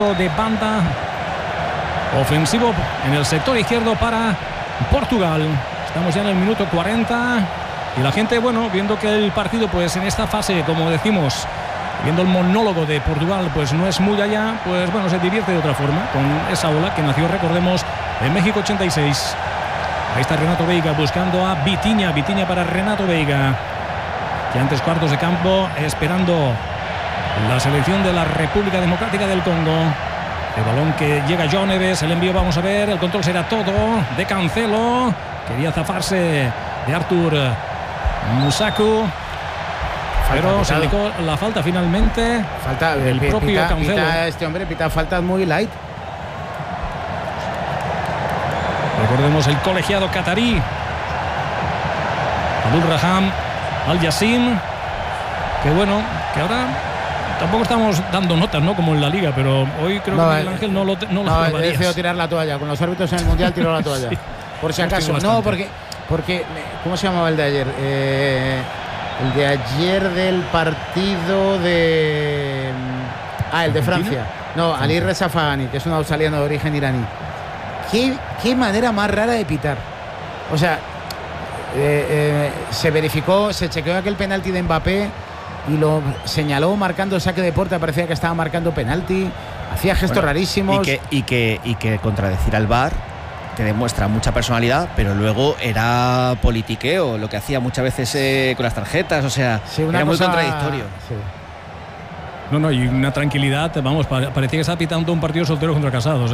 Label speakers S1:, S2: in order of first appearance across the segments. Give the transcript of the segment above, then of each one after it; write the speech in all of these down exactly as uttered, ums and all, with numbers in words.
S1: de banda ofensivo en el sector izquierdo para Portugal. Estamos ya en el minuto cuarenta y la gente, bueno, viendo que el partido pues en esta fase, como decimos, viendo el monólogo de Portugal pues no es muy allá, pues bueno, se divierte de otra forma con esa ola que nació, recordemos, en México ochenta y seis. Ahí está Renato Veiga buscando a Vitinha, Vitinha para Renato Veiga, que antes cuartos de campo esperando la selección de la República Democrática del Congo. El balón que llega a João Neves, el envío, vamos a ver, el control será todo de Cancelo, quería zafarse de Artur Musaku, pero se indicó la falta finalmente.
S2: Falta
S1: el
S2: pita,
S1: propio
S2: pita,
S1: Cancelo.
S2: Pita este hombre pita faltas muy light.
S1: Recordemos el colegiado catarí Abdul Raham Al Yassim, que bueno, que ahora tampoco estamos dando notas, ¿no? Como en la liga, pero hoy creo no, que Miguel Ángel no lo no, no
S2: lo he decidido tirar la toalla. Con los árbitros en el Mundial tiró la toalla. Sí. Por si acaso. No, porque, porque. ¿Cómo se llamaba el de ayer? Eh, el de ayer del partido de. Ah, el de Francia. No, Ali Reza Fagani, que es un australiano de origen iraní. ¿Qué, qué manera más rara de pitar. O sea, eh, eh, se verificó, se chequeó aquel penalti de Mbappé y lo señaló marcando saque de puerta, parecía que estaba marcando penalti, hacía gestos bueno, rarísimos.
S3: Y que, y, que, y que contradecir al V A R te demuestra mucha personalidad, pero luego era politiqueo, lo que hacía muchas veces eh, con las tarjetas, o sea, sí, era cosa, muy contradictorio. Sí.
S1: No, no, y una tranquilidad, vamos, parecía que estaba pitando un partido soltero contra casados, ¿eh?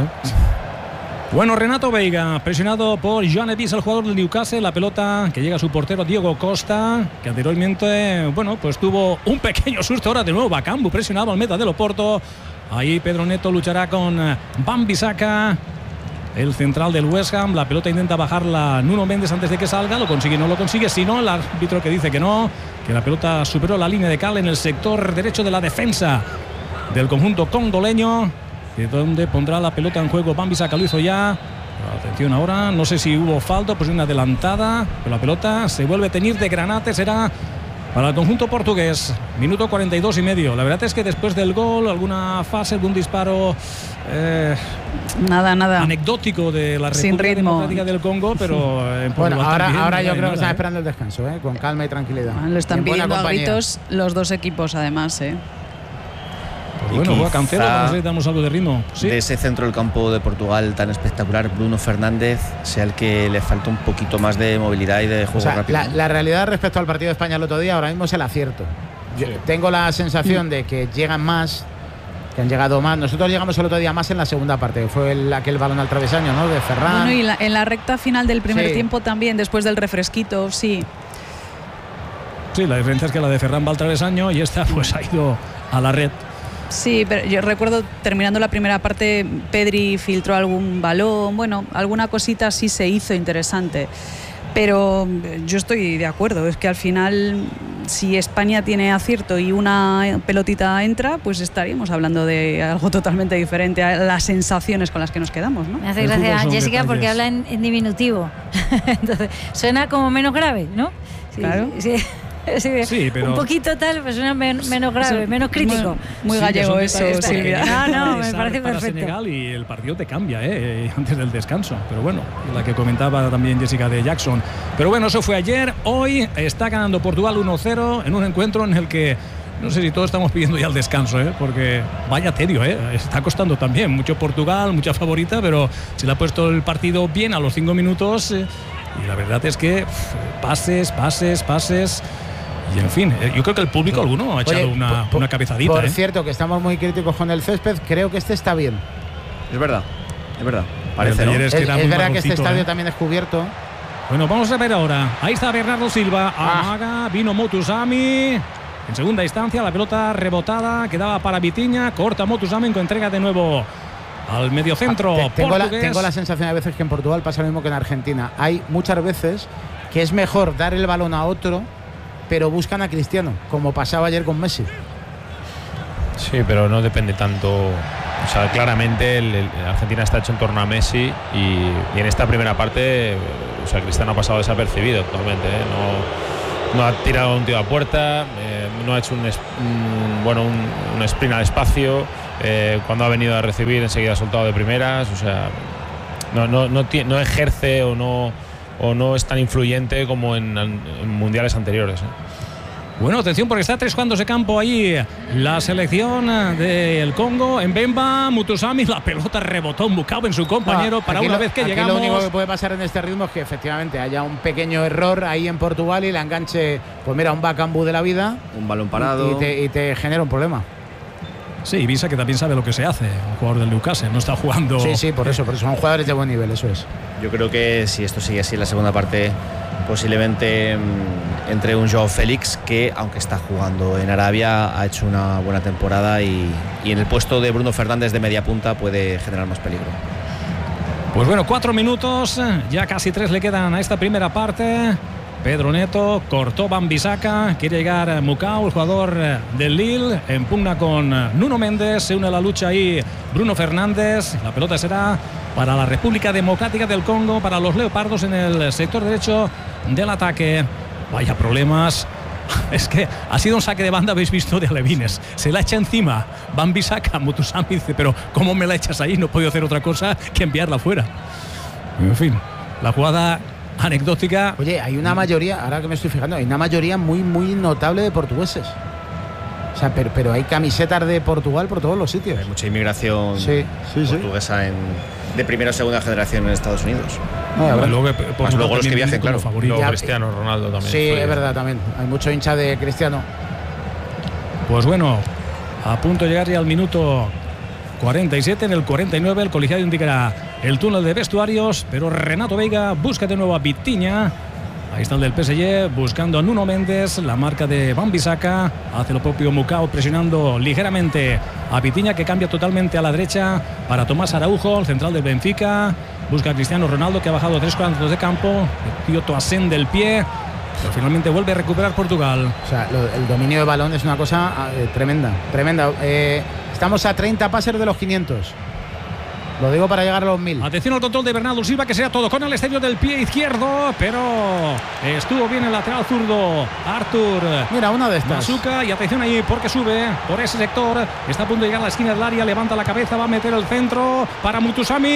S1: Bueno, Renato Veiga, presionado por João Neves, el jugador del Newcastle. La pelota que llega a su portero Diego Costa, que anteriormente, bueno, pues tuvo un pequeño susto. Ahora de nuevo Bakambu presionado al meta del Oporto. Ahí Pedro Neto luchará con Wan-Bissaka, el central del West Ham. La pelota intenta bajarla Nuno Mendes antes de que salga. Lo consigue, no lo consigue. Si no, el árbitro que dice que no, que la pelota superó la línea de cal en el sector derecho de la defensa del conjunto congoleño, de donde pondrá la pelota en juego Wan-Bissaka. Lo hizo ya. Atención ahora, no sé si hubo falta, pues una adelantada, pero la pelota se vuelve a teñir de granate, será para el conjunto portugués. Minuto cuarenta y dos y medio. La verdad es que después del gol, alguna fase, algún disparo eh,
S4: nada, nada
S1: anecdótico de la República Democrática del Congo, pero en
S2: bueno, ahora,
S1: también,
S2: ahora yo creo
S1: nada,
S2: que están
S1: ¿eh?
S2: esperando el descanso, ¿eh? Con calma y tranquilidad.
S4: Lo están pidiendo a gritos los dos equipos, además, ¿eh?
S1: Pues bueno, a Cancelo, no sé si damos algo de ritmo. ¿Sí?
S3: De ese centro del campo de Portugal tan espectacular, Bruno Fernández sea el que le falta un poquito más de movilidad y de juego, o sea, rápido.
S2: La, la realidad respecto al partido de España el otro día, ahora mismo es el acierto. Yo sí. tengo la sensación de que llegan más, que han llegado más. Nosotros llegamos el otro día más en la segunda parte, que fue el, aquel balón al travesaño, ¿no? De Ferran.
S4: Bueno, y la, en la recta final del primer
S2: sí.
S4: tiempo también, después del refresquito, sí.
S1: Sí, la diferencia es que la de Ferran va al travesaño y esta pues ha ido a la red.
S4: Sí, pero yo recuerdo terminando la primera parte, Pedri filtró algún balón, bueno, alguna cosita sí se hizo interesante, pero yo estoy de acuerdo, es que al final si España tiene acierto y una pelotita entra, pues estaríamos hablando de algo totalmente diferente a las sensaciones con las que nos quedamos, ¿no?
S5: Me hace gracia Jessica porque habla en, en diminutivo, entonces suena como menos grave, ¿no? Sí,
S4: claro.
S5: Sí, sí. Sí,
S1: sí, pero
S5: un poquito tal, pues suena men menos grave, eso, menos crítico.
S4: Muy, muy gallego sí, eso, Silvia.
S5: No, no, me parece
S1: para
S5: perfecto.
S1: Senegal y el partido te cambia, ¿eh? Antes del descanso. Pero bueno, la que comentaba también Jessica de Jackson. Pero bueno, eso fue ayer. Hoy está ganando Portugal uno cero en un encuentro en el que no sé si todos estamos pidiendo ya el descanso, ¿eh? Porque vaya tedio, ¿eh? Está costando también. Mucho Portugal, mucha favorita, pero se le ha puesto el partido bien a los cinco minutos. Eh, y la verdad es que pff, pases, pases, pases. Y en fin, yo creo que el público alguno ha echado
S2: Oye,
S1: una,
S2: por,
S1: una cabezadita.
S2: Por
S1: ¿eh?
S2: cierto, que estamos muy críticos con el césped, creo que este está bien.
S3: Es verdad, es verdad. Parece, ¿no?
S2: Es,
S1: es,
S2: es verdad que este estadio
S1: ¿eh?
S2: también es cubierto.
S1: Bueno, vamos a ver ahora. Ahí está Bernardo Silva. Amaga, ah. vino Motusami. En segunda instancia, la pelota rebotada quedaba para Vitinha. Corta Motusami, que entrega de nuevo al mediocentro.
S2: Ah, te, tengo, la, tengo la sensación a veces que en Portugal pasa lo mismo que en Argentina. Hay muchas veces que es mejor dar el balón a otro, pero buscan a Cristiano, como pasaba ayer con Messi.
S6: Sí, pero no depende tanto. O sea, claramente el, el Argentina está hecho en torno a Messi y, y en esta primera parte, o sea, Cristiano ha pasado desapercibido totalmente, ¿eh? No, no ha tirado un tiro a puerta, eh, no ha hecho un, un bueno un, un sprint al espacio, eh, cuando ha venido a recibir enseguida ha soltado de primeras, o sea, no, no, no, tiene, no ejerce o no, o no es tan influyente como en, en mundiales anteriores. ¿eh?
S1: Bueno, atención porque está tres cuartos de campo ahí la selección del Congo. En Mbemba, Mutusami, la pelota rebotó un Mukau en su compañero. Ah, para una
S2: lo,
S1: vez que
S2: aquí
S1: llegamos.
S2: Lo único que puede pasar en este ritmo es que efectivamente haya un pequeño error ahí en Portugal y la enganche, pues mira, un Bakambu de la vida.
S3: Un balón parado.
S2: Y te, y te genera un problema.
S1: Sí, Visa que también sabe lo que se hace. Un jugador del Newcastle, no está jugando.
S2: Sí, sí, por eso, por eso son jugadores de buen nivel, eso es.
S3: Yo creo que si esto sigue así en la segunda parte, posiblemente mmm, entre un Joao Félix que, aunque está jugando en Arabia, ha hecho una buena temporada y, y en el puesto de Bruno Fernández de media punta puede generar más peligro.
S1: Pues bueno, cuatro minutos, ya casi tres le quedan a esta primera parte. Pedro Neto cortó Wan-Bissaka, quiere llegar Mukau, el jugador del Lille, en pugna con Nuno Méndez, se une a la lucha ahí Bruno Fernández. La pelota será para la República Democrática del Congo, para los leopardos en el sector derecho del ataque. Vaya problemas. Es que ha sido un saque de banda, habéis visto, de Alevines. Se la echa encima Wan-Bissaka, Mutusami dice, pero ¿cómo me la echas ahí? No puedo hacer otra cosa que enviarla fuera. En fin, la jugada anecdótica.
S2: Oye, hay una mayoría, ahora que me estoy fijando, hay una mayoría muy, muy notable de portugueses. O sea, pero, pero hay camisetas de Portugal por todos los sitios.
S3: Hay mucha inmigración
S2: sí, sí,
S3: portuguesa sí. En, de primera o segunda generación en Estados Unidos.
S1: No, bueno, luego,
S3: Más luego los que viajen, claro.
S6: Luego Cristiano Ronaldo también.
S2: Sí,
S6: fue.
S2: Es verdad, también. Hay mucho hincha de Cristiano.
S1: Pues bueno, a punto de llegar ya al minuto cuarenta y siete. En el cuarenta y nueve el colegiado indicará el túnel de vestuarios, pero Renato Veiga busca de nuevo a Vitinha. Ahí está el del P S G buscando a Nuno Méndez, la marca de Wan-Bissaka, hace lo propio Mukau presionando ligeramente a Vitinha, que cambia totalmente a la derecha para Tomás Araujo, el central del Benfica, busca a Cristiano Ronaldo, que ha bajado tres cuartos de campo, tío Toasen del pie, pero finalmente vuelve a recuperar Portugal.
S2: O sea, lo, el dominio de balón es una cosa eh, tremenda, tremenda. Eh, estamos a treinta pases de los quinientos. Lo digo para llegar a los mil.
S1: Atención al control de Bernardo Silva, que sea todo con el exterior del pie izquierdo, pero estuvo bien el lateral zurdo Artur.
S2: Mira, una de estas.
S1: Masuka, y atención ahí porque sube por ese sector. Está a punto de llegar a la esquina del área, levanta la cabeza, va a meter el centro para Mutusami.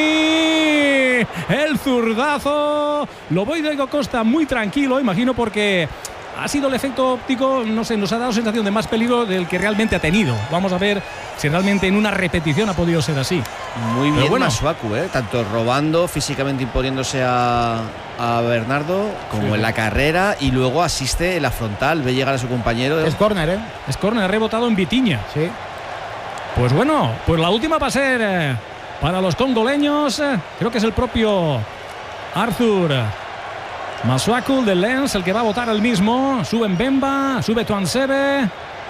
S1: El zurdazo. Lo voy de Costa muy tranquilo, imagino, porque ha sido el efecto óptico, no sé, nos ha dado sensación de más peligro del que realmente ha tenido. Vamos a ver si realmente en una repetición ha podido ser así.
S3: Muy bien,
S1: bueno,
S3: Masuaku, ¿eh? Tanto robando, físicamente imponiéndose a, a Bernardo, como sí, en la carrera, y luego asiste en la frontal, ve llegar a su compañero.
S2: Es córner, ¿eh?
S1: Es córner, ha rebotado en Vitinha.
S2: Sí.
S1: Pues bueno, pues la última va a ser eh, para los congoleños. Eh, creo que es el propio Arthur Masuaku del Lens el que va a votar el mismo. Sube Mbemba, sube Tuansebe.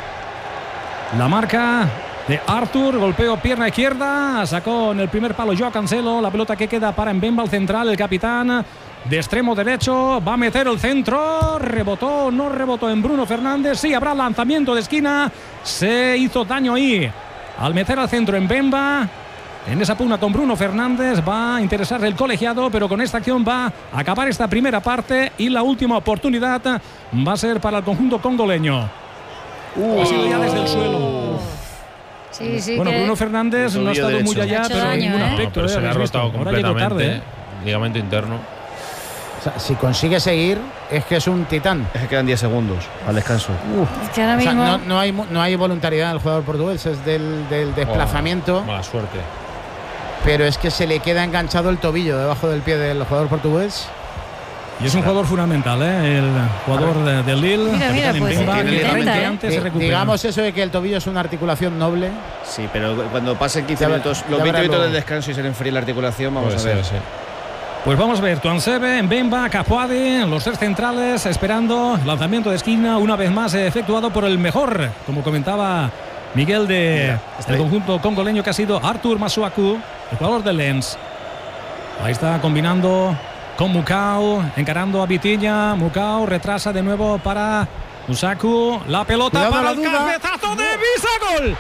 S1: La marca de Arthur, golpeo pierna izquierda, sacó en el primer palo Joao Cancelo, la pelota que queda para Mbemba, el central, el capitán de extremo derecho, va a meter el centro, rebotó, no rebotó en Bruno Fernández, sí, habrá lanzamiento de esquina, se hizo daño ahí al meter al centro en Mbemba. En esa pugna con Bruno Fernández va a interesarse el colegiado, pero con esta acción va a acabar esta primera parte y la última oportunidad va a ser para el conjunto congoleño. Uh, ha sido ya desde el suelo.
S5: Sí, sí,
S1: bueno, Bruno Fernández no ha estado
S3: derecho.
S1: muy allá, pero en ningún
S5: ¿eh?
S1: aspecto.
S6: No, pero
S1: eh,
S6: se le ha rotado
S1: ahora llegó
S6: completamente,
S1: tarde. ¿eh?
S6: Ligamento interno.
S2: O sea, si consigue seguir, es que es un titán.
S3: Es que quedan diez segundos al descanso.
S2: Uf.
S5: Es que ahora
S2: O sea,
S5: mismo
S2: no, no, hay, no hay voluntariedad del jugador portugués, es del, del desplazamiento.
S6: Oh, mala suerte.
S2: Pero es que se le queda enganchado el tobillo debajo del pie del jugador portugués.
S1: Y es un jugador fundamental, ¿eh? El jugador de, de Lille.
S5: Mira, mira, pues,
S1: Mbemba,
S5: tiene
S1: que realmente
S5: ¿eh?
S1: antes se recupera.
S2: Digamos eso de que el tobillo es una articulación noble.
S3: Sí, pero cuando pasen quince
S2: Ya
S3: minutos,
S2: ver-
S3: los
S2: ya
S3: veinte
S2: verá
S3: minutos
S2: luego.
S3: del descanso y se le enfríe la articulación, vamos
S6: Puede
S3: a ver.
S6: ser, sí.
S1: Pues vamos a ver, Tuansebe, Mbemba, Capuade, los tres centrales esperando lanzamiento de esquina, una vez más efectuado por el mejor, como comentaba Miguel, de
S3: Mira, está
S1: el
S3: ahí.
S1: conjunto congoleño, que ha sido Arthur Masuaku, el jugador del Lens. Ahí está combinando con Mukau, encarando a Vitinha. Mukau retrasa de nuevo para Musaku, la pelota
S2: Cuidado
S1: para
S2: la
S1: el
S2: duda.
S1: cabezazo de Visa, gol.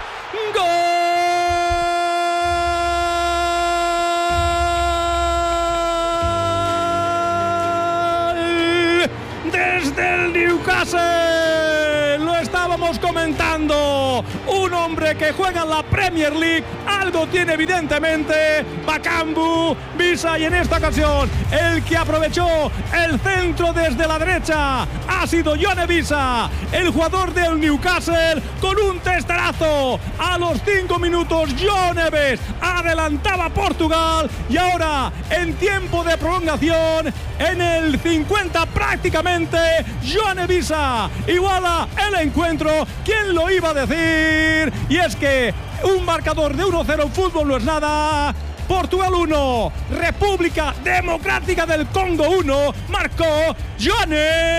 S1: ¡Gol! Desde el Newcastle. Lo estábamos estamos comentando. Un hombre que juega en la Premier League, algo tiene evidentemente Bakambu Bisa, y en esta ocasión el que aprovechó el centro desde la derecha ha sido Yone Bisa, el jugador del Newcastle, con un testarazo. A los cinco minutos João Neves adelantaba a Portugal, y ahora en tiempo de prolongación, en el cincuenta prácticamente, João Bisa iguala el encuentro. ¿Quién lo iba a decir? Y es que un marcador de uno cero en fútbol no es nada. Portugal uno, República Democrática del Congo uno, marcó João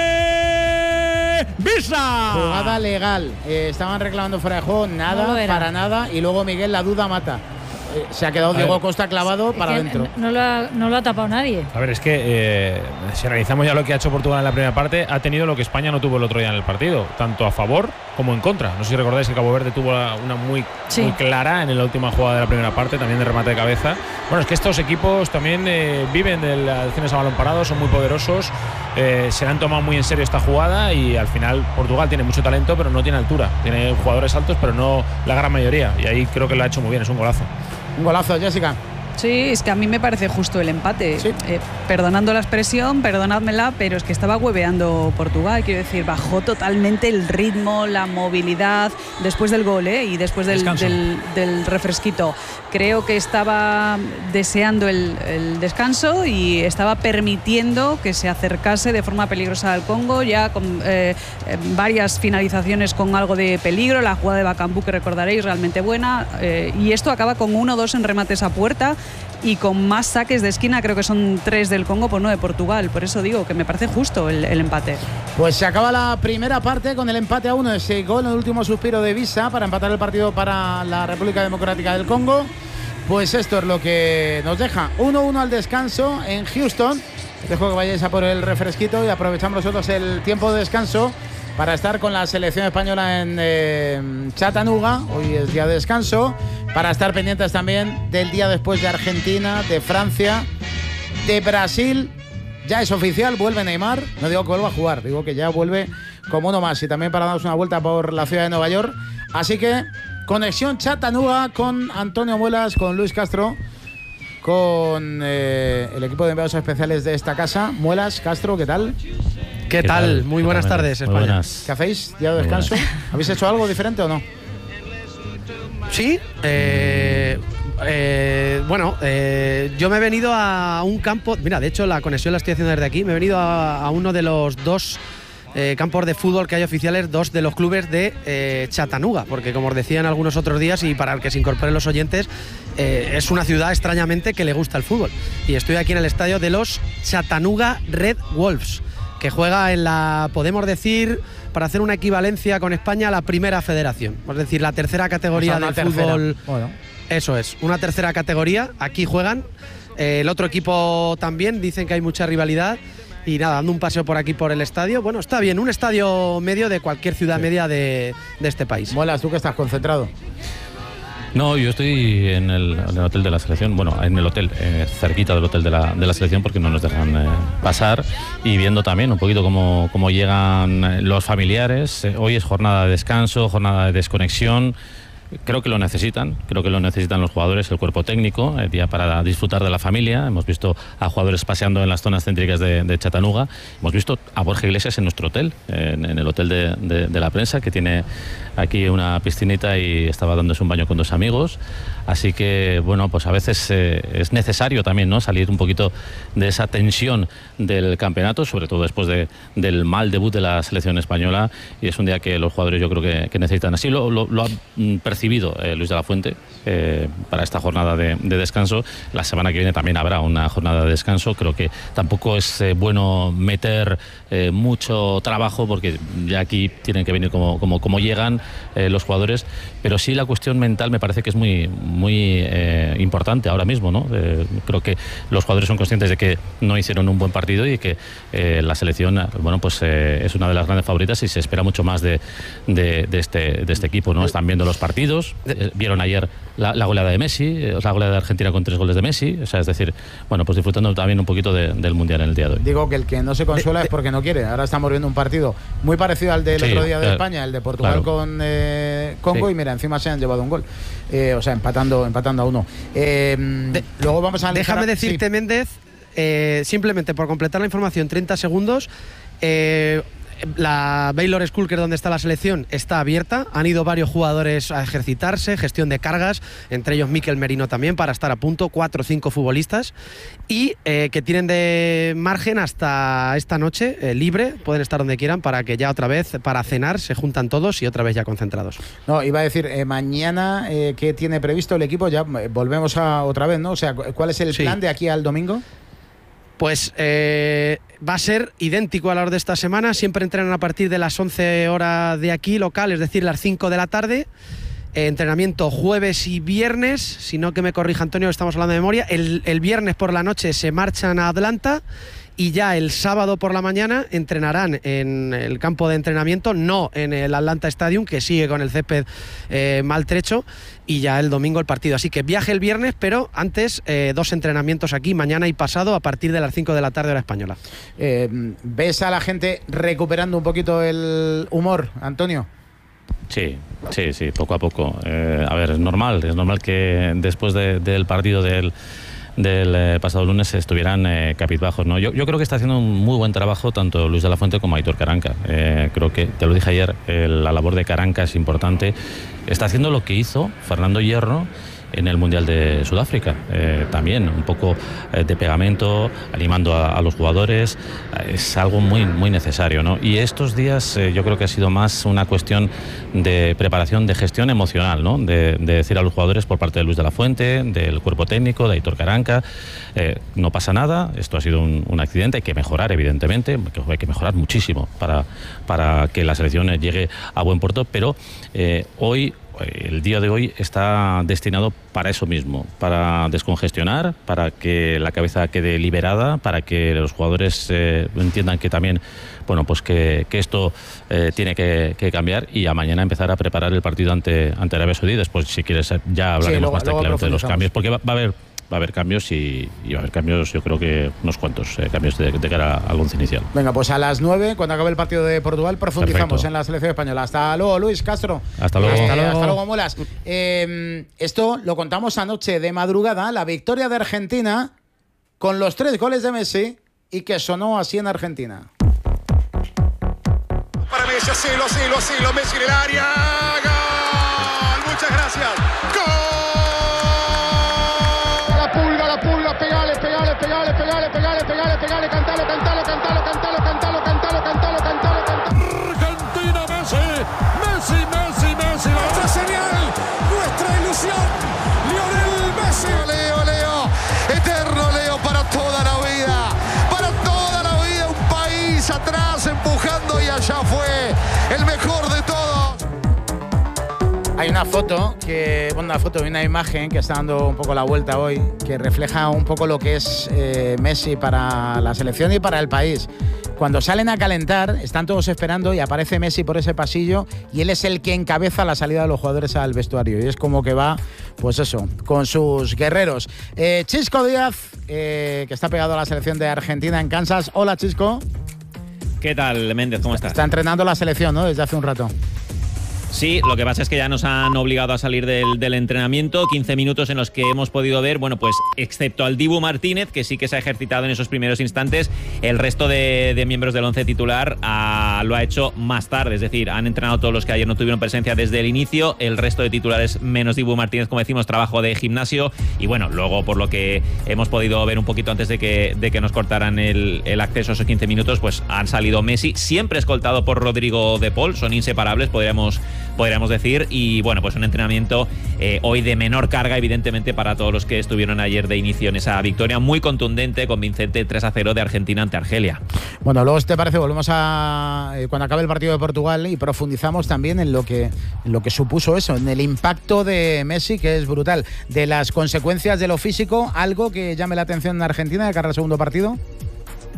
S1: Bisa.
S2: Jugada legal, eh, estaban reclamando fuera de juego, nada,
S5: no
S2: para nada, y luego Miguel la duda mata. Eh, se ha quedado Diego Costa clavado para adentro.
S5: No lo, ha, no lo ha tapado nadie.
S6: A ver, es que eh, si analizamos ya lo que ha hecho Portugal en la primera parte, ha tenido lo que España no tuvo el otro día en el partido, tanto a favor como en contra. No sé si recordáis que Cabo Verde tuvo una muy, sí. muy clara en la última jugada de la primera parte, también de remate de cabeza. Bueno, es que estos equipos también eh, viven de las acciones a balón parado, son muy poderosos, eh, se han tomado muy en serio esta jugada, y al final Portugal tiene mucho talento, pero no tiene altura. Tiene jugadores altos, pero no la gran mayoría, y ahí creo que lo ha hecho muy bien, es un golazo.
S2: Un golazo, Jessica.
S4: Sí, es que a mí me parece justo el empate.
S2: ¿Sí?
S4: Eh, perdonando la expresión, perdonádmela, pero es que estaba hueveando Portugal. Quiero decir, bajó totalmente el ritmo, la movilidad después del gol, ¿eh? Y después del, del, del refresquito. Creo que estaba deseando el, el descanso y estaba permitiendo que se acercase de forma peligrosa al Congo, ya con eh, varias finalizaciones con algo de peligro. La jugada de Bakambu, que recordaréis, realmente buena. Eh, y esto acaba con uno o dos en remates a puerta, y con más saques de esquina, creo que son tres del Congo por no de Portugal. Por eso digo que me parece justo el, el empate.
S2: Pues se acaba la primera parte con el empate a uno, ese gol en el último suspiro de Bisa para empatar el partido para la República Democrática del Congo. Pues esto es lo que nos deja uno uno al descanso en Houston. Dejo que vayáis a por el refresquito y aprovechamos nosotros el tiempo de descanso para estar con la selección española en eh, Chattanooga. Hoy es día de descanso, para estar pendientes también del día después de Argentina, de Francia, de Brasil. Ya es oficial, vuelve Neymar. No digo que vuelva a jugar, digo que ya vuelve como uno más, y también para darnos una vuelta por la ciudad de Nueva York. Así que conexión Chattanooga con Antonio Muelas, con Luis Castro, con eh, el equipo de enviados especiales de esta casa. Muelas, Castro, ¿qué tal?
S7: ¿Qué, ¿Qué tal? tal? Muy buenas Muy tardes, España.
S2: Buenas. ¿Qué hacéis? ¿Día de descanso? ¿Habéis hecho algo diferente o no?
S7: Sí. Eh, eh, bueno, eh, yo me he venido a un campo. Mira, de hecho, la conexión la estoy haciendo desde aquí. Me he venido a, a uno de los dos eh, campos de fútbol que hay oficiales, dos de los clubes de eh, Chattanooga, porque como os decía en algunos otros días, y para el que se incorporen los oyentes, eh, es una ciudad extrañamente que le gusta el fútbol. Y estoy aquí en el estadio de los Chattanooga Red Wolves, que juega en la, podemos decir, para hacer una equivalencia con España, la primera federación, es decir, la tercera categoría o sea, del tercera. fútbol. Bueno. Eso es, una tercera categoría. Aquí juegan. Eh, el otro equipo también, dicen que hay mucha rivalidad. Y nada, dando un paseo por aquí por el estadio. Bueno, está bien, un estadio medio de cualquier ciudad sí. media de, de este país.
S2: Muelas, ¿tú que estás concentrado?
S8: No, yo estoy en el, en el hotel de la selección, bueno, en el hotel, eh, cerquita del hotel de la, de la selección, porque no nos dejan eh, pasar, y viendo también un poquito cómo, cómo llegan los familiares. Eh, hoy es jornada de descanso, jornada de desconexión. Creo que lo necesitan, creo que lo necesitan los jugadores, el cuerpo técnico, el día para disfrutar de la familia. Hemos visto a jugadores paseando en las zonas céntricas de, de Chattanooga. Hemos visto a Borja Iglesias en nuestro hotel, en, en el hotel de, de, de la prensa, que tiene aquí una piscinita y estaba dándose un baño con dos amigos. Así que, bueno, pues a veces eh, es necesario también, ¿no?, salir un poquito de esa tensión del campeonato, sobre todo después de, del mal debut de la selección española, y es un día que los jugadores yo creo que, que necesitan. Así lo, lo, lo ha percibido eh, Luis de la Fuente eh, para esta jornada de, de descanso. La semana que viene también habrá una jornada de descanso. Creo que tampoco es eh, bueno meter eh, mucho trabajo, porque ya aquí tienen que venir como, como, como llegan eh, los jugadores, pero sí la cuestión mental me parece que es muy muy eh, importante ahora mismo, ¿no? Eh, creo que los jugadores son conscientes de que no hicieron un buen partido y que eh, la selección, bueno, pues eh, es una de las grandes favoritas y se espera mucho más de, de, de, este, de este equipo, ¿no? Están viendo los partidos. seguidos. Eh, vieron ayer la, la goleada de Messi, eh, la goleada de Argentina con tres goles de Messi. O sea, es decir, bueno, pues disfrutando también un poquito de, del Mundial en el día de hoy.
S2: Digo que el que no se consuela de, es porque no quiere. Ahora estamos viendo un partido muy parecido al del sí, otro día de claro, España, el de Portugal claro. con eh, Congo, sí. y mira, encima se han llevado un gol. Eh, o sea, empatando, empatando a uno. Eh, de, luego vamos a...
S7: Déjame
S2: a,
S7: decirte, sí. Méndez, eh, simplemente por completar la información, treinta segundos. Eh, La Baylor School, que es donde está la selección, está abierta. Han ido varios jugadores a ejercitarse, gestión de cargas, entre ellos Mikel Merino también, para estar a punto, cuatro o cinco futbolistas. Y eh, que tienen de margen hasta esta noche, eh, libre, pueden estar donde quieran, para que ya otra vez, para cenar, se juntan todos y otra vez ya concentrados.
S2: No, iba a decir, eh, mañana, eh, ¿qué tiene previsto el equipo? Ya eh, volvemos a otra vez, ¿no? O sea, ¿cuál es el sí. plan de aquí al domingo?
S7: Pues eh, va a ser idéntico a la hora de esta semana. Siempre entrenan a partir de las once horas de aquí, local, es decir, las cinco de la tarde. Eh, entrenamiento jueves y viernes, si no que me corrija Antonio, estamos hablando de memoria. El, el viernes por la noche se marchan a Atlanta y ya el sábado por la mañana entrenarán en el campo de entrenamiento, no en el Atlanta Stadium, que sigue con el césped eh, maltrecho, y ya el domingo el partido. Así que viaje el viernes, pero antes eh, dos entrenamientos aquí, mañana y pasado, a partir de las cinco de la tarde hora española.
S2: Eh, ¿Ves a la gente recuperando un poquito el humor, Antonio?
S8: Sí, sí, sí, poco a poco. Eh, a ver, es normal, es normal que después de, del partido del... del eh, pasado lunes estuvieran eh, capitbajos, ¿no? Yo, yo creo que está haciendo un muy buen trabajo tanto Luis de la Fuente como Aitor Karanka. Eh, creo que, te lo dije ayer, eh, la labor de Karanka es importante. Está haciendo lo que hizo Fernando Hierro en el Mundial de Sudáfrica, eh, también un poco eh, de pegamento, animando a, a los jugadores, eh, es algo muy, muy necesario, ¿no? Y estos días eh, yo creo que ha sido más una cuestión de preparación, de gestión emocional, ¿no? De, de decir a los jugadores por parte de Luis de la Fuente, del cuerpo técnico, de Aitor Karanka, eh, no pasa nada, esto ha sido un, un accidente, hay que mejorar evidentemente, hay que mejorar muchísimo para, para que la selección llegue a buen puerto, pero eh, hoy el día de hoy está destinado para eso mismo, para descongestionar, para que la cabeza quede liberada, para que los jugadores eh, entiendan que también, bueno, pues que, que esto eh, tiene que, que cambiar, y a mañana empezar a preparar el partido ante, ante Arabia Saudí. Después, si quieres, ya hablaremos sí, luego, más tranquilamente de los cambios, porque va, va a haber va a haber cambios y, y va a haber cambios, yo creo que unos cuantos eh, cambios de, de cara al once inicial.
S2: Venga, pues a las nueve, cuando acabe el partido de Portugal, profundizamos Perfecto. en la selección española. Hasta luego, Luis Castro.
S8: Hasta luego.
S2: Hasta luego, hasta luego Mulas. Eh, esto lo contamos anoche de madrugada, la victoria de Argentina con los tres goles de Messi, y que sonó así en Argentina.
S9: Para Messi, asilo, asilo, asilo, Messi en el área. ¡Gol! Muchas gracias. ¡Gol!
S10: Pegale, pegale, pegale, pegale, pegale, pegale, pegale, cantalo, cantalo, cantalo, cantalo, cantalo, cantalo, cantalo, cantalo, cantalo.
S11: Argentina, Messi, Messi, Messi, Messi.
S9: Nuestra señal, nuestra ilusión, Lionel Messi.
S10: Leo, Leo, eterno Leo para toda la vida, para toda la vida, un país atrás empujando, y allá fue el mejor de todos.
S2: Hay una foto, que, bueno, una foto y una imagen que está dando un poco la vuelta hoy, que refleja un poco lo que es eh, Messi para la selección y para el país. Cuando salen a calentar, están todos esperando y aparece Messi por ese pasillo, y él es el que encabeza la salida de los jugadores al vestuario. Y es como que va, pues eso, con sus guerreros. Eh, Chisco Díaz, eh, que está pegado a la selección de Argentina en Kansas. Hola, Chisco.
S12: ¿Qué tal, Méndez? ¿Cómo estás?
S2: Está entrenando la selección, ¿no? Desde hace un rato.
S12: Sí, lo que pasa es que ya nos han obligado a salir del, del entrenamiento, quince minutos en los que hemos podido ver, bueno, pues excepto al Dibu Martínez, que sí que se ha ejercitado en esos primeros instantes, el resto de, de miembros del once titular ah, lo ha hecho más tarde, es decir, han entrenado todos los que ayer no tuvieron presencia desde el inicio, el resto de titulares menos Dibu Martínez, como decimos, trabajo de gimnasio, y bueno, luego por lo que hemos podido ver un poquito antes de que, de que nos cortaran el, el acceso a esos quince minutos, pues han salido Messi, siempre escoltado por Rodrigo de Paul, son inseparables, podríamos podríamos decir, y bueno, pues un entrenamiento eh, hoy de menor carga, evidentemente, para todos los que estuvieron ayer de inicio en esa victoria muy contundente, convincente, tres a cero de Argentina ante Argelia.
S2: Bueno, luego, si te parece, volvemos a eh, cuando acabe el partido de Portugal y profundizamos también en lo que en lo que supuso eso, en el impacto de Messi, que es brutal, de las consecuencias de lo físico, algo que llame la atención en Argentina de cara al segundo partido.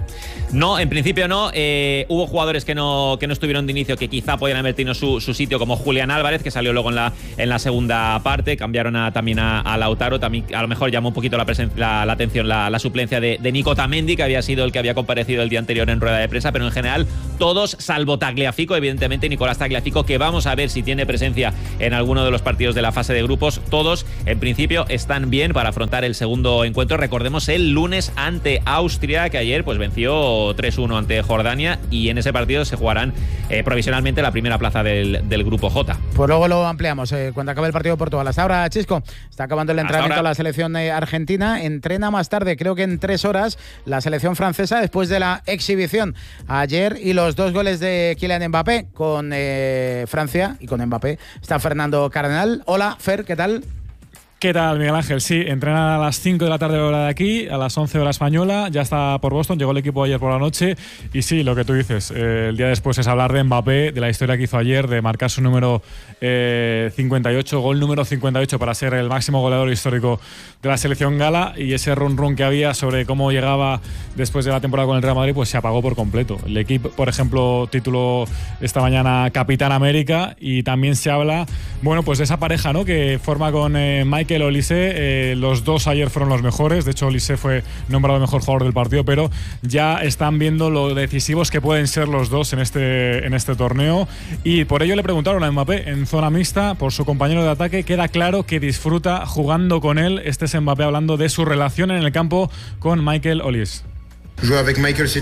S12: No, en principio no. Eh, hubo jugadores que no, que no estuvieron de inicio, que quizá podían haber tenido su, su sitio, como Julián Álvarez, que salió luego en la, en la segunda parte. Cambiaron a, también a, a Lautaro. También a lo mejor llamó un poquito la, presen- la, la atención la, la suplencia de, de Nico Tamendi, que había sido el que había comparecido el día anterior en rueda de prensa. Pero en general, todos, salvo Tagliafico, evidentemente Nicolás Tagliafico, que vamos a ver si tiene presencia en alguno de los partidos de la fase de grupos. Todos, en principio, están bien para afrontar el segundo encuentro. Recordemos el lunes ante Austria, que ayer pues venció tres uno ante Jordania, y en ese partido se jugarán eh, provisionalmente la primera plaza del, del grupo J.
S2: Pues luego lo ampliamos eh, cuando acabe el partido de Portugal. Hasta ahora, Chisco, está acabando el entrenamiento de la selección eh, argentina. Entrena más tarde, creo que en tres horas, la selección francesa, después de la exhibición ayer y los dos goles de Kylian Mbappé con eh, Francia y con Mbappé. Está Fernando Cardenal. Hola, Fer, ¿qué tal?
S13: ¿Qué tal, Miguel Ángel? Sí, entrena a las cinco de la tarde hora de aquí, a las once hora española, ya está por Boston, llegó el equipo ayer por la noche y sí, lo que tú dices, eh, el día después es hablar de Mbappé, de la historia que hizo ayer, de marcar su número eh, cincuenta y ocho, gol número cincuenta y ocho para ser el máximo goleador histórico de la selección gala, y ese run run que había sobre cómo llegaba después de la temporada con el Real Madrid, pues se apagó por completo. El equipo, por ejemplo, tituló esta mañana Capitán América, y también se habla, bueno, pues de esa pareja, ¿no?, que forma con eh, Mike Michael Olise, eh, los dos ayer fueron los mejores. De hecho, Olise fue nombrado el mejor jugador del partido, pero ya están viendo lo decisivos que pueden ser los dos en este, en este torneo. Y por ello le preguntaron a Mbappé en zona mixta por su compañero de ataque. Queda claro que disfruta jugando con él. Este es Mbappé hablando de su relación en el campo con Michael Olise.
S14: Jugar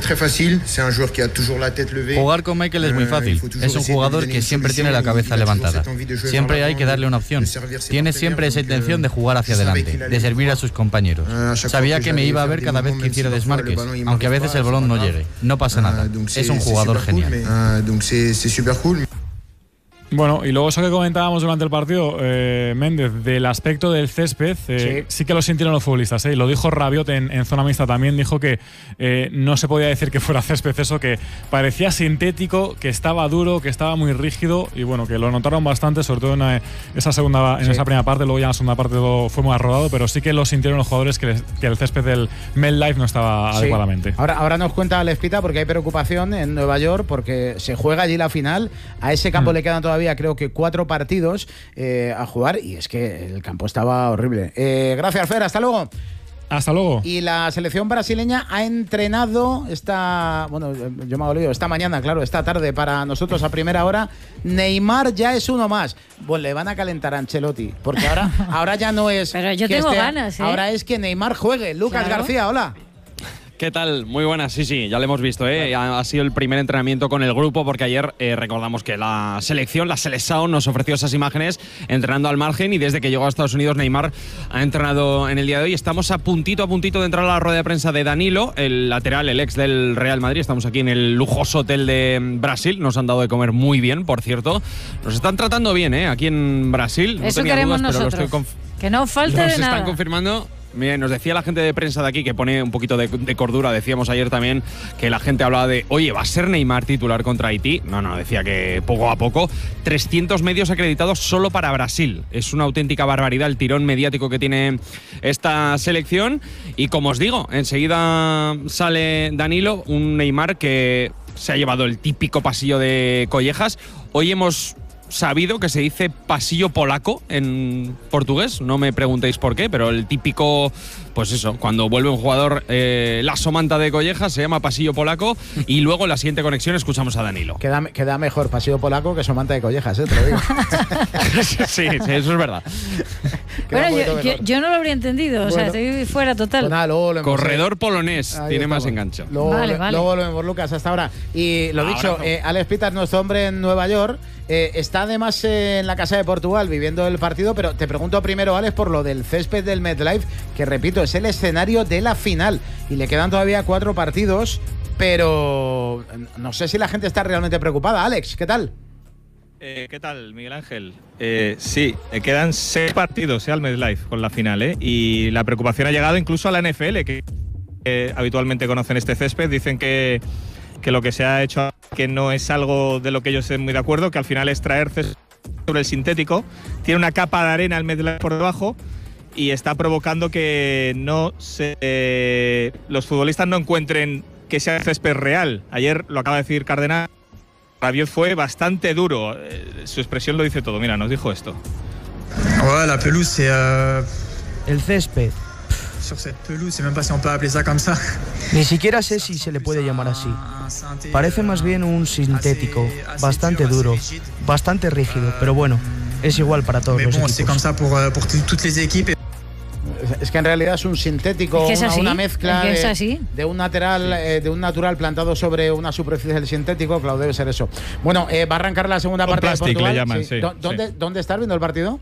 S14: con Michael es muy fácil. Es un jugador que siempre tiene la cabeza levantada. Siempre hay que darle una opción. Tiene siempre esa intención de jugar hacia adelante, de servir a sus compañeros. Sabía que me iba a ver cada vez que hiciera desmarques, aunque a veces el balón no llegue. No pasa nada. Es un jugador genial.
S13: Bueno, y luego eso que comentábamos durante el partido, eh, Méndez, del aspecto del césped, eh, sí. sí que lo sintieron los futbolistas, ¿eh? Lo dijo Rabiot en, en zona mixta también, dijo que eh, no se podía decir que fuera césped eso, que parecía sintético, que estaba duro, que estaba muy rígido, y bueno, que lo notaron bastante, sobre todo en eh, esa segunda, en sí. esa primera parte. Luego ya en la segunda parte todo fue más rodado, pero sí que lo sintieron los jugadores que, les, que el césped del MetLife no estaba sí. adecuadamente.
S2: Ahora, ahora nos cuenta Alex Pita, porque hay preocupación en Nueva York, porque se juega allí la final, a ese campo mm. le quedan todavía creo que cuatro partidos eh, a jugar, y es que el campo estaba horrible. Eh, gracias, Fer, hasta luego.
S13: Hasta luego.
S2: Y la selección brasileña ha entrenado esta, bueno, yo me he olvidado, esta mañana, claro, esta tarde para nosotros a primera hora. Neymar ya es uno más. Bueno, le van a calentar a Ancelotti, porque ahora, ahora ya no es.
S5: Pero yo tengo esté, ganas, ¿eh?
S2: Ahora es que Neymar juegue. Lucas claro. García, hola.
S15: ¿Qué tal? Muy buenas, sí, sí, ya lo hemos visto, ¿eh? Ha sido el primer entrenamiento con el grupo, porque ayer eh, recordamos que la selección, la Seleção, nos ofreció esas imágenes entrenando al margen, y desde que llegó a Estados Unidos Neymar ha entrenado en el día de hoy. Estamos a puntito, a puntito de entrar a la rueda de prensa de Danilo, el lateral, el ex del Real Madrid. Estamos aquí en el lujoso hotel de Brasil, nos han dado de comer muy bien, por cierto. Nos están tratando bien, ¿eh? Aquí en Brasil.
S5: Eso
S15: no
S5: queremos
S15: dudas,
S5: nosotros,
S15: pero lo estoy
S5: que no falte
S15: nos
S5: de nada.
S15: Nos están confirmando. Miren, nos decía la gente de prensa de aquí, que pone un poquito de, de cordura. Decíamos ayer también que la gente hablaba de, oye, ¿va a ser Neymar titular contra Haití? No, no, decía que poco a poco. trescientos medios acreditados solo para Brasil. Es una auténtica barbaridad el tirón mediático que tiene esta selección. Y como os digo, enseguida sale Danilo, un Neymar que se ha llevado el típico pasillo de collejas. Hoy hemos sabido que se dice pasillo polaco en portugués, no me preguntéis por qué, pero el típico, pues eso, cuando vuelve un jugador eh, la somanta de collejas se llama pasillo polaco. Y luego en la siguiente conexión escuchamos a Danilo.
S2: Queda, queda mejor pasillo polaco que somanta de collejas, ¿eh? Te lo digo.
S15: sí, sí, eso es verdad.
S5: Bueno, yo, yo, yo no lo habría entendido, bueno, o sea, estoy fuera total.
S2: Pues nada, luego lo
S15: Corredor eh. polonés, Ahí tiene estamos. Más engancho.
S2: Luego,
S5: vale, vale.
S2: luego lo vemos, Lucas, hasta ahora. Y lo ahora dicho, no. eh, Alex Pitas, nuestro hombre en Nueva York, eh, está además eh, en la casa de Portugal viviendo el partido, pero te pregunto primero, Alex, por lo del césped del MetLife, que repito, es el escenario de la final y le quedan todavía cuatro partidos, pero no sé si la gente está realmente preocupada. Alex, ¿qué tal?
S16: Eh, ¿Qué tal, Miguel Ángel? Eh, sí, eh, quedan seis partidos eh, al MetLife con la final, eh, y la preocupación ha llegado incluso a la N F L, que eh, habitualmente conocen este césped. Dicen que, que lo que se ha hecho, que no es algo de lo que ellos estén muy de acuerdo, que al final es traer césped sobre el sintético. Tiene una capa de arena el MetLife por debajo y está provocando que no se, eh, los futbolistas no encuentren que sea césped real. Ayer, lo acaba de decir Cardenal, Rabiot fue bastante duro. Eh, su expresión lo dice todo. Mira, nos dijo esto.
S17: Ouais, la pelouse, c'est euh...
S18: El césped.
S17: Sur cette pelouse, c'est même pas si on peut appeler ça comme ça.
S18: Ni siquiera sé si se le puede llamar así. Parece más bien un sintético, bastante duro, bastante rígido, pero bueno, es igual para todos los equipos.
S2: Es que en realidad es un sintético,
S5: ¿Es que es
S2: una,
S5: así?
S2: una mezcla
S5: ¿Es que es
S2: de,
S5: así?
S2: de un natural, eh, de un natural plantado sobre una superficie del sintético. Claro, debe ser eso. Bueno, eh, va a arrancar la segunda
S16: Un
S2: parte de
S16: plastic
S2: Portugal.
S16: le llaman,
S2: Sí.
S16: sí,
S2: ¿Dó- ¿Dónde,
S16: sí.
S2: ¿Dónde estás viendo el partido?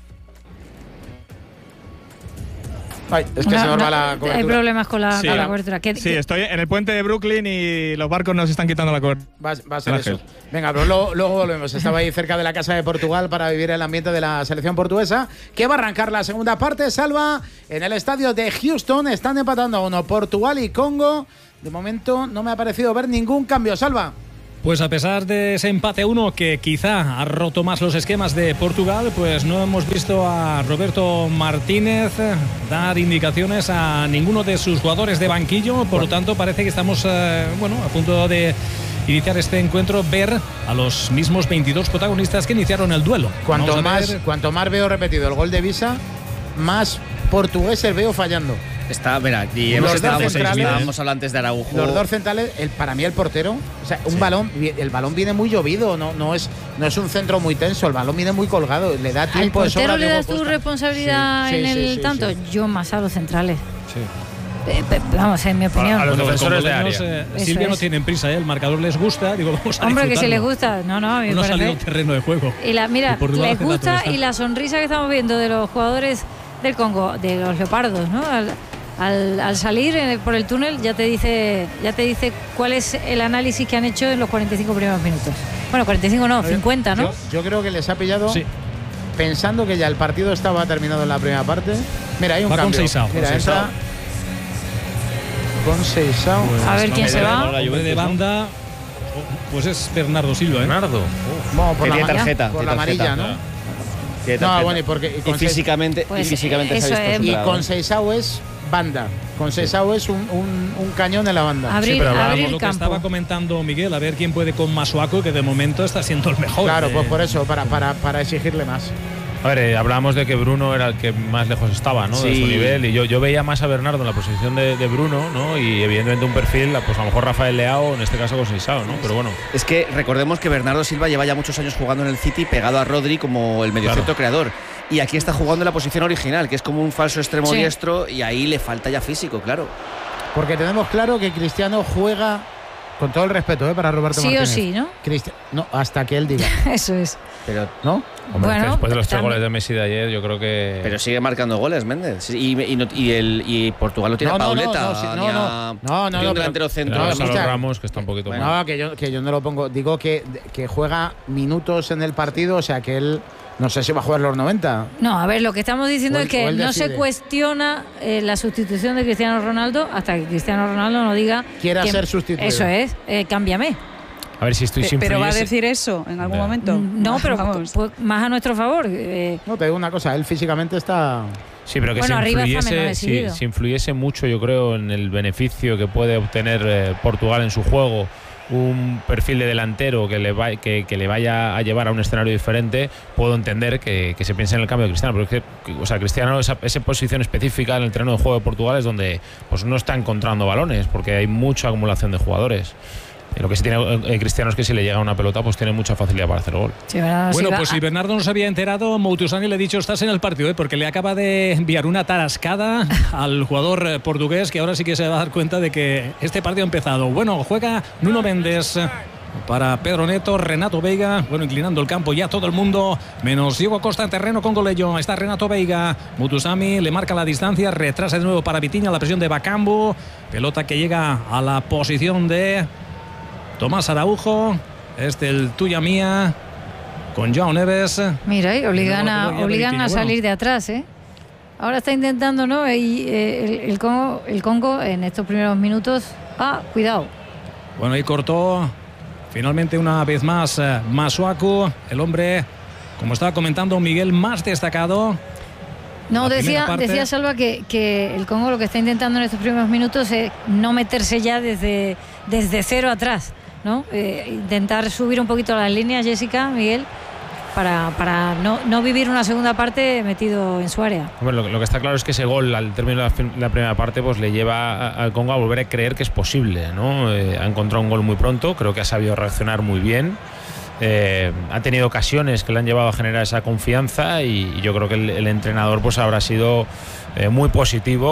S2: Ay, es que
S5: No,
S2: se nos
S5: no,
S2: va la cobertura.
S5: hay problemas con la,
S16: Sí.
S5: con la cobertura. ¿Qué-
S16: Sí,
S5: qué-
S16: estoy en el puente de Brooklyn y los barcos nos están quitando la cobertura.
S2: Va, va a ser
S16: Ángel.
S2: eso. Venga, pero luego, luego volvemos. Estaba ahí cerca de la Casa de Portugal para vivir el ambiente de la selección portuguesa, que va a arrancar la segunda parte. Salva en el estadio de Houston. Están empatando a uno Portugal y Congo. De momento no me ha parecido ver ningún cambio. Salva.
S1: Pues a pesar de ese empate uno que quizá ha roto más los esquemas de Portugal, pues no hemos visto a Roberto Martínez dar indicaciones a ninguno de sus jugadores de banquillo. Por lo tanto, parece que estamos eh, bueno, a punto de iniciar este encuentro, ver a los mismos veintidós protagonistas que iniciaron el duelo.
S2: Cuanto
S1: Vamos a
S2: más,
S1: ver.
S2: cuanto más veo repetido el gol de Visa, más portugueses veo fallando.
S3: Está, mira, y
S2: Los
S3: hemos
S2: dos
S3: estábamos,
S2: centrales-
S3: estábamos hablando antes de Araujo.
S2: Los dos centrales, el, para mí el portero, o sea, un
S3: Sí.
S2: balón, el balón viene muy llovido, no, no es, no es un centro muy tenso, el balón viene muy colgado, le da
S5: ¿Al
S2: tiempo de sobra.
S5: portero le
S2: Diego
S5: das tu
S2: Costa.
S5: responsabilidad
S2: Sí,
S5: en
S2: sí,
S5: el
S2: sí, sí,
S5: tanto?
S2: sí.
S5: Yo más a los centrales.
S6: Sí.
S5: Eh, pe- Vamos, en mi opinión.
S6: A los
S1: Bueno,
S6: defensores de
S1: congoleños,
S6: área.
S1: eh,
S5: Eso
S1: Silvia no
S5: es.
S1: tienen prisa, ¿eh? El marcador les gusta. Digo, vamos a
S5: Hombre, que si les
S1: disfrutarlo.
S5: gusta. No, no, a mí me
S1: No ha salido
S5: parece.
S1: un terreno de juego.
S5: Y la, mira,
S1: Y Portugal
S5: les
S1: hace la
S5: gusta
S1: presa.
S5: y la sonrisa que estamos viendo de los jugadores del Congo, de los leopardos, ¿no? Al, al, al salir eh, por el túnel ya te dice ya te dice cuál es el análisis que han hecho en los cuarenta y cinco primeros minutos. Bueno, cuarenta y cinco no, cincuenta, ¿no?
S2: Yo, yo creo que les ha pillado
S1: Sí.
S2: pensando que ya el partido estaba terminado en la primera parte. Mira, hay un
S1: Va con
S2: cambio.
S1: Seisao.
S2: Mira,
S1: Con
S2: entra
S1: Seisao.
S2: con Seisao.
S5: A ver quién se va.
S1: Hombre de banda, pues es Bernardo Silva, ¿eh?
S6: Bernardo.
S2: Bueno, por
S3: Que
S2: la
S3: tiene
S2: ma-
S3: tarjeta,
S2: por
S3: tiene
S2: la amarilla,
S3: tarjeta.
S2: ¿no?
S3: Tiene
S2: No,
S3: tarjeta.
S2: bueno, y porque y
S3: Y
S2: con Seis-
S3: físicamente,
S5: Pues,
S3: y físicamente se
S5: eso
S3: ha visto
S5: es.
S2: y
S3: superado.
S2: con Seisao es banda. Con Seisao es un, un, un cañón en la banda.
S5: Abrir,
S1: Sí, pero hablábamos
S5: abrir
S1: lo que
S5: campo.
S1: estaba comentando Miguel, a ver quién puede con Masuaku, que de momento está siendo el mejor.
S2: Claro,
S1: de-
S2: pues por eso, para, para, para exigirle más.
S6: A ver, eh, hablábamos de que Bruno era el que más lejos estaba, ¿no? De
S3: Sí.
S6: su nivel. Y yo, yo veía más a Bernardo en la posición de, de Bruno, ¿no? Y evidentemente un perfil, pues a lo mejor Rafael Leao, en este caso con Seisao, ¿no? Pero bueno.
S3: Es que recordemos que Bernardo Silva lleva ya muchos años jugando en el City pegado a Rodri como el mediocentro creador. Y aquí está jugando en la posición original, que es como un falso extremo
S5: Sí.
S3: diestro, y ahí le falta ya físico, claro.
S2: Porque tenemos claro que Cristiano juega, con todo el respeto, ¿eh? Para Roberto
S5: Sí o
S2: Martínez.
S5: sí, ¿no?
S2: Cristi- no, hasta que él diga,
S5: Eso es.
S3: Pero,
S2: ¿no?
S6: Hombre,
S5: Bueno,
S6: que después de los tres
S5: también-
S6: goles de Messi de ayer, yo creo que.
S3: pero sigue marcando goles, Méndez. Y, y, no- y el, y Portugal no tiene
S2: No,
S3: a
S2: no, no,
S3: Pauleta,
S2: no, sí, no,
S3: ni a-
S2: no. No, no,
S3: ni
S2: no,
S3: un
S2: pero-
S3: delantero centro.
S2: no,
S6: Tenemos a los
S2: escucha.
S6: Ramos, que está un poquito mal.
S2: No, que yo, que yo no lo pongo. Digo que, que juega minutos en el partido, o sea que él no sé si va a jugar los noventa.
S5: No, a ver, lo que estamos diciendo
S2: O él-
S5: es que
S2: o él
S5: no se
S2: decide.
S5: cuestiona eh, la sustitución de Cristiano Ronaldo hasta que Cristiano Ronaldo no diga.
S2: Quiera
S5: que-
S2: ser sustituido.
S5: Eso es, eh, cámbiame.
S6: A ver si estoy
S4: Pe-
S6: sin
S4: pero va a decir eso en algún
S6: Ya.
S4: momento.
S5: No, pero
S4: Vamos.
S5: pues, más a nuestro favor. eh,
S2: No, te digo una cosa, él físicamente está.
S6: Sí, pero que
S5: Bueno,
S6: si,
S5: arriba está
S6: influyese,
S5: menos
S6: si,
S5: decidido.
S6: si influyese mucho, yo creo, en el beneficio que puede obtener eh, Portugal en su juego, un perfil de delantero que le, va- que, que le vaya a llevar a un escenario diferente, puedo entender que, que se piense en el cambio de Cristiano. Pero es que, que, o sea, Cristiano, esa, esa posición específica en el terreno de juego de Portugal es donde pues no está encontrando balones, porque hay mucha acumulación de jugadores. Y lo que sí tiene eh, Cristiano es que si le llega una pelota, pues tiene mucha facilidad para hacer gol.
S5: sí, bueno,
S1: Bueno,
S5: sí,
S1: pues
S5: va-
S1: si Bernardo no se había enterado, Moutoussani le ha dicho estás en el partido, ¿eh? Porque le acaba de enviar una tarascada al jugador eh, portugués, que ahora sí que se va a dar cuenta de que este partido ha empezado. Bueno, juega Nuno Méndez para Pedro Neto, Renato Veiga, bueno, inclinando el campo ya todo el mundo, menos Diego Costa en terreno con Golello. Está Renato Veiga, Moutoussani le marca la distancia, retrasa de nuevo para Vitinha, la presión de Bakambu, pelota que llega a la posición de Tomás Araujo, este el tuya mía, con Joao Neves.
S5: Mira, y obligan,
S1: No,
S5: a,
S1: no, ya
S5: obligan
S1: Vitinha,
S5: a
S1: bueno.
S5: salir de atrás, ¿eh? Ahora está intentando, ¿no? Y, eh, el, el Congo, el Congo en estos primeros minutos. Ah, cuidado.
S1: Bueno, ahí cortó finalmente una vez más eh, Masuaku, el hombre, como estaba comentando Miguel, más destacado
S5: No,
S1: la
S5: decía,
S1: parte...
S5: decía Salva que, que el Congo lo que está intentando en estos primeros minutos es no meterse ya desde, desde cero atrás, ¿no? Eh, intentar subir un poquito las líneas, Jessica, Miguel, para, para no, no vivir una segunda parte metido en su área.
S6: Bueno, lo, lo que está claro es que ese gol al término de la, la primera parte pues le lleva al Congo a volver a creer que es posible, ¿no? Eh, ha encontrado un gol muy pronto, creo que ha sabido reaccionar muy bien. Eh, ha tenido ocasiones que le han llevado a generar esa confianza y, y yo creo que el, el entrenador pues habrá sido eh, muy positivo